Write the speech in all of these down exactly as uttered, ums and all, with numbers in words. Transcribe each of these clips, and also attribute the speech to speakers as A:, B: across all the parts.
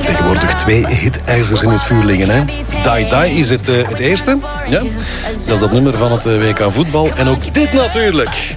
A: heb tegenwoordig twee hitijzers in het vuur liggen. Hè? Die Die is het, uh, het eerste. Ja? Dat is dat nummer van het uh, W K voetbal. En ook dit natuurlijk.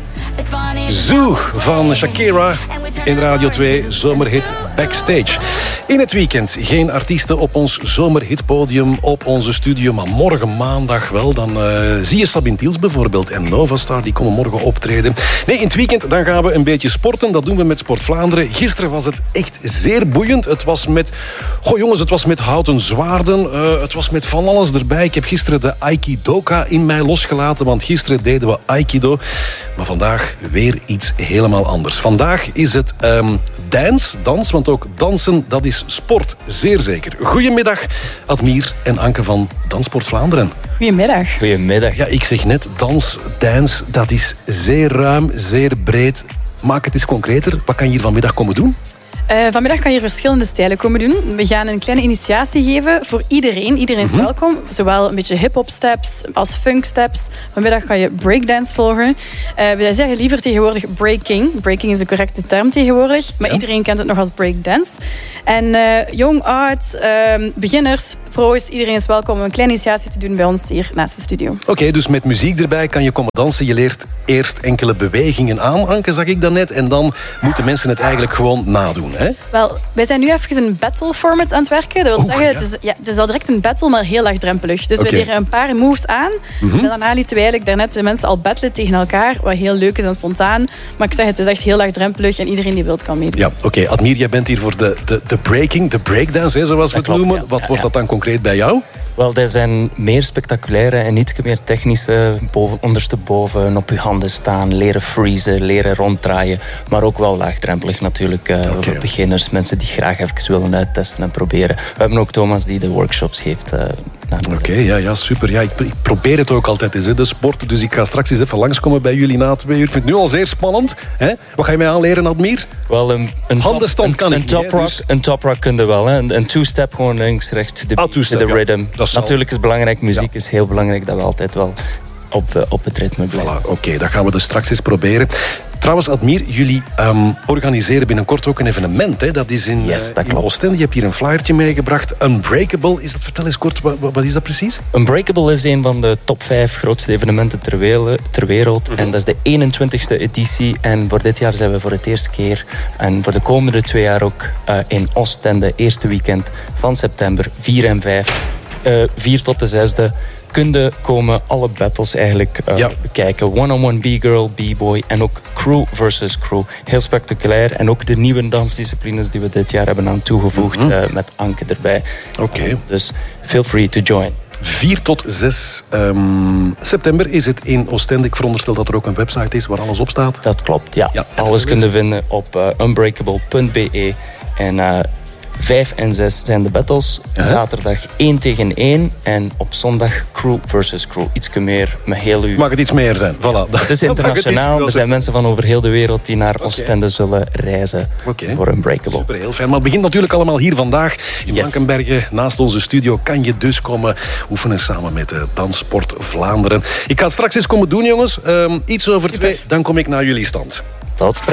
A: Zoo van Shakira in Radio twee, zomerhit Backstage. In het weekend geen artiesten op ons zomerhitpodium op onze studio, maar morgen maandag wel. Dan uh, zie je Sabine Tiels bijvoorbeeld en Novastar, die komen morgen optreden. Nee, in het weekend dan gaan we een beetje sporten. Dat doen we met Sport Vlaanderen. Gisteren was het echt zeer boeiend. Het was met, goh jongens, het was met houten zwaarden. Uh, het was met van alles erbij. Ik heb gisteren de Aikidoka in mij losgelaten, want gisteren deden we Aikido. Maar vandaag weer iets helemaal anders. Vandaag is het um, dance, dans, want ook dansen, dat is sport, zeer zeker. Goedemiddag, Admir en Anke van Danssport Vlaanderen.
B: Goedemiddag.
C: Goedemiddag.
A: Ja, ik zeg net, dans, dance, dat is zeer ruim, zeer breed. Maak het eens concreter. Wat kan je hier vanmiddag komen doen?
B: Uh, vanmiddag kan je verschillende stijlen komen doen. We gaan een kleine initiatie geven voor iedereen. Iedereen is mm-hmm. welkom. Zowel een beetje hip-hop steps als funk steps. Vanmiddag ga je breakdance volgen. Uh, wij zeggen liever tegenwoordig breaking. Breaking is de correcte term tegenwoordig. Maar ja. iedereen kent het nog als breakdance. En uh, jong, oud, uh, beginners, pro's, iedereen is welkom om een kleine initiatie te doen bij ons hier naast de studio.
A: Oké, okay, dus met muziek erbij kan je komen dansen. Je leert eerst enkele bewegingen aan, Anke, zag ik daarnet. En dan moeten mensen het eigenlijk gewoon nadoen. Hè?
B: Wel, wij zijn nu even een battle format aan het werken. Dat wil
A: oh,
B: zeggen,
A: ja.
B: het, is, ja, het is al direct een battle, maar heel laagdrempelig. Dus okay. we leren een paar moves aan. Mm-hmm. En daarna lieten wij eigenlijk daarnet de mensen al battelen tegen elkaar. Wat heel leuk is en spontaan. Maar ik zeg, het is echt heel laagdrempelig en iedereen die wilt kan meedoen.
A: Ja, oké. Okay. Admir, jij bent hier voor de, de, de breaking, de breakdance, hè, zoals we het noemen. Ja. Wat ja, wordt dat dan concreet bij jou?
C: Wel, dat zijn meer spectaculaire en iets meer technische, boven, ondersteboven, op je handen staan, leren freezen, leren ronddraaien. Maar ook wel laagdrempelig natuurlijk uh, okay. voor beginners, mensen die graag even willen uittesten en proberen. We hebben ook Thomas die de workshops geeft. Uh,
A: Oké, okay, ja, ja, super. Ja, ik, ik probeer het ook altijd eens, hè, de sport. Dus ik ga straks eens even langskomen bij jullie na twee uur. Ik vind het nu al zeer spannend. Hè? Wat ga je mij aanleren, Admir?
C: Wel, een, een
A: handstand
C: top,
A: kan
C: een,
A: ik
C: een
A: niet.
C: Top rock,
A: dus...
C: Een top rock kun je wel. Hè? Een, een two-step gewoon links, rechts, de,
A: ah,
C: de rhythm.
A: Ja,
C: natuurlijk is belangrijk, muziek
A: ja.
C: is heel belangrijk, dat we altijd wel op, uh, op het ritme blijven.
A: Voilà, oké, okay, dat gaan we dus straks eens proberen. Trouwens, Admir, jullie um, organiseren binnenkort ook een evenement. Hè? Dat is in,
C: yes, dat
A: uh, in Oostende. Je hebt hier een flyertje meegebracht. Unbreakable, is dat, vertel eens kort, wat, wat is dat precies?
C: Unbreakable is een van de top vijf grootste evenementen ter, we- ter wereld. Mm-hmm. En dat is de eenentwintigste editie. En voor dit jaar zijn we voor het eerste keer. En voor de komende twee jaar ook uh, in Oostende. Eerste weekend van september, vier en vijf. Uh, vier tot de zesde. Kunnen komen alle battles eigenlijk uh, ja. bekijken. One-on-one B-girl, B-boy en ook crew versus crew. Heel spectaculair. En ook de nieuwe dansdisciplines die we dit jaar hebben aan toegevoegd. Mm-hmm. uh, met Anke erbij.
A: Oké. Okay.
C: Uh, dus feel free to join.
A: vier tot zes um, september is het in Oostende. Ik veronderstel dat er ook een website is waar alles op staat.
C: Dat klopt, ja. ja alles kun je vinden op uh, unbreakable punt b e. En uh, vijf en zes zijn de battles. Uh-huh. Zaterdag één tegen één. En op zondag crew versus crew. Ietsje meer met heel uw...
A: Mag het iets meer zijn? Voilà.
C: Het is internationaal. Er zijn mensen van over heel de wereld die naar Oostende okay. zullen reizen okay. voor Unbreakable.
A: Super, heel fijn. Maar het begint natuurlijk allemaal hier vandaag. In yes. Blankenberge, naast onze studio, kan je dus komen oefenen samen met de Danssport Vlaanderen. Ik ga het straks eens komen doen, jongens. Um, iets over Super. twee, dan kom ik naar jullie stand.
C: Tot straks.